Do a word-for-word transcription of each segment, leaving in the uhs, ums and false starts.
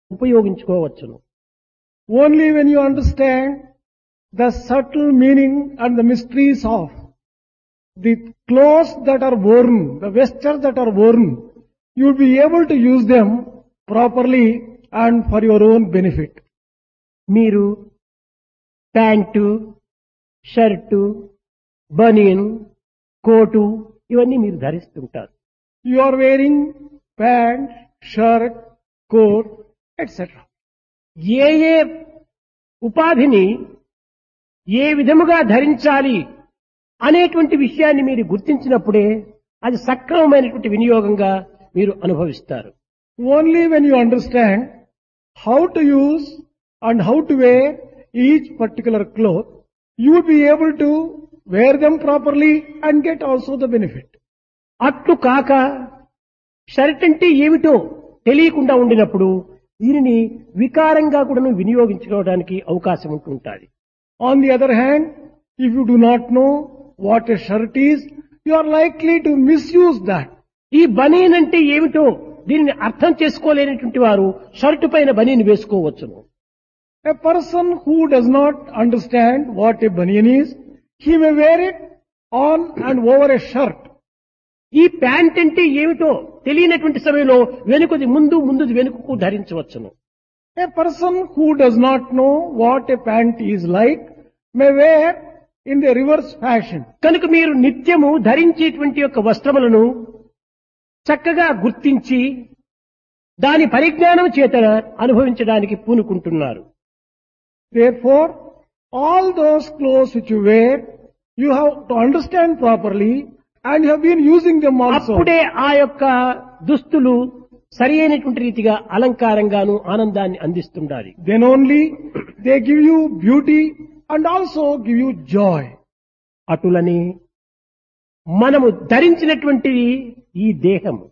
ఉపయోగించుకోవచ్చును. Only when you understand the subtle meaning and the mysteries of the clothes that are worn, the vestures that are worn, you will be able to use them properly and for your own benefit. మీరు pant, shirt, బనియన్, coat ఇవన్నీ మీరు ధరిస్తుంటారు. You are wearing pant, shirt, coat, et cetera. ఏ ఏ ఉపాధిని ఏ విధముగా ధరించాలి అనేటువంటి విషయాన్ని మీరు గుర్తించినప్పుడే అది సక్రమమైనటువంటి వినియోగంగా మీరు అనుభవిస్తారు. Only when you understand how to use and how to wear each particular cloth, you will be able to wear them properly and get also the benefit. అట్లు కాక షర్ట్ అంటే ఏమిటో తెలియకుండా ఉండినప్పుడు దీనిని వికారంగా కూడా వినియోగించుకోవడానికి అవకాశం ఉంటుంటుంది. On the other hand, if you do not know what a shirt is, you are likely to misuse that. ఈ బనీన్ అంటే ఏమిటో దీనిని అర్థం చేసుకోలేనటువంటి వారు షర్టు పైన బనీన్ వేసుకోవచ్చును. A person who does not understand what a banian is, he may wear it on and over a shirt. ఈ pant అంటే ఏమిటో తెలియనటువంటి సమయంలో వెనుకది ముందు ముందుది వెనుకకు ధరించవచ్చును. A person who does not know what a pant is like may wear in the reverse fashion. కనుక మీరు నిత్యము ధరించేటువంటి యొక్క వస్త్రములను చక్కగా గుర్తించి దాని పరిజ్ఞానం చేత అనుభవించడానికి పూనుకుంటున్నారు. Therefore, all those clothes which you wear, you have to understand properly and you have been using them also. అప్పుడే ఆ యొక్క దుస్తులు సరి అయినటువంటి రీతిగా అలంకారంగాను ఆనందాన్ని అందిస్తుండాలి. Then only they give you beauty and also give you joy. అటులని మనము ధరించినటువంటి ఈ దేహము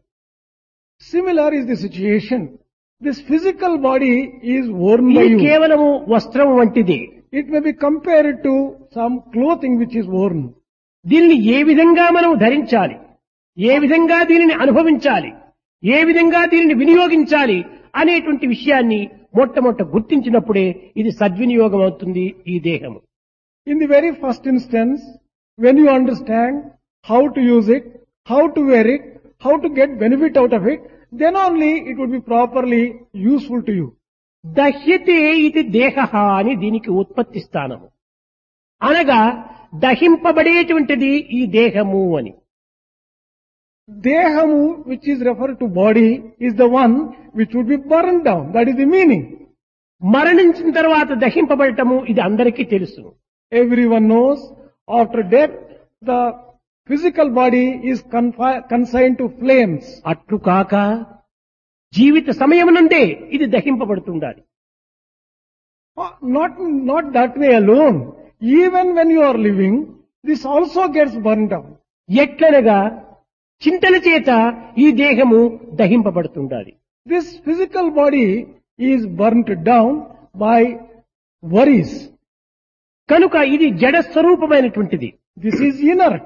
Similar is the situation. This physical body is worn by ఇది you. కేవలము వస్త్రం వంటిది. It may be compared to some clothing which is worn. దీనిని ఏ విధంగా మనం ధరించాలి, ఏ విధంగా దీనిని అనుభవించాలి, ఏ విధంగా దీనిని వినియోగించాలి అనేటువంటి విషయాన్ని మొట్టమొదట గుర్తించినప్పుడే ఇది సద్వినియోగం అవుతుంది ఈ దేహము. In the very first instance, when you understand how to use it, how to wear it, how to get benefit out of it, then only it would be properly useful to you. దహ్యతే ఇది దేహః అని దీనికి ఉత్పత్తి స్థానము. అనగా దహింపబడేటువంటిది ఈ దేహము అని. Dehamu, which is referred to body, is the one which would be burned down. That is the meaning. మరణించిన తర్వాత దహింపబడటము ఇది అందరికీ తెలుసు. Everyone knows after death, the physical body is confi- consigned to flames. అట్లు కాక జీవిత సమయం నుండే ఇది దహింపబడుతుండాలి. Uh, Not, not that way alone. Even when you are living, this also gets burned down. ఎట్లనగా చింతల చేత ఈ దేహము దహింపబడుతుండాలి. This physical body is burnt down by worries. కనుక ఇది జడ స్వరూపమైనటువంటిది. This is inert.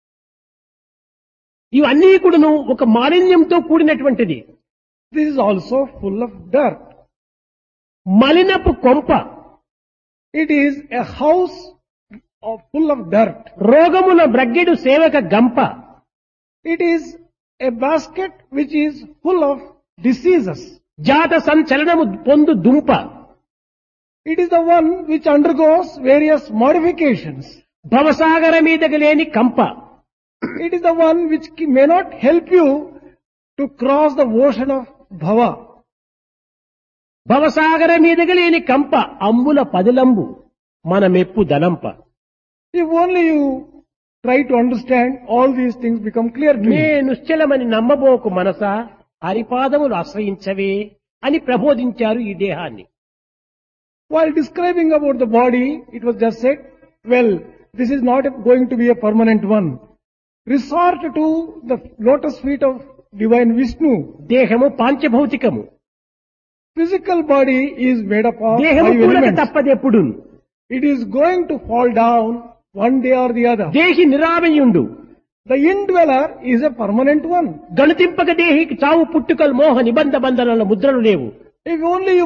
ఇవన్నీ కూడాను ఒక మాలిన్యంతో కూడినటువంటిది. This is also full of dirt. మలినపు కొంప, It is a house of, full of dirt. రోగముల బ్రగ్గెడు సేవక గంప, It is a basket which is full of diseases. జాత సంచలనము పొందు దుంప, It is the one which undergoes various modifications. భవసాగర మీదకి లేని కంప, It is the one which may not help you to cross the ocean of bhava. భవసాగర మీదకి లేని కంప అంబుల పదిలంబు మన మెప్పు దనంప. If only you try to understand, all these things become clear to నే you. నిశ్చలమని నమ్మబోకు మనస హరిపాదములు ఆశ్రయించవే అని ప్రబోధించారు ఈ దేహాన్ని. While describing about the body, it was just said, well, this is not going to be a permanent one. Resort to the lotus feet of divine Vishnu. దేహము పాంచభౌతికము. Physical body is made up of దేహము five కూడక elements. తప్పదెప్పుడు. It is going to fall down one day or the other. దేహి నిరామయుండు. The indweller is a permanent one. గణతింపక దేహికి చావు పుట్టుకలు మోహ నిబంధ బంధనాల ముద్రలు లేవు. If only you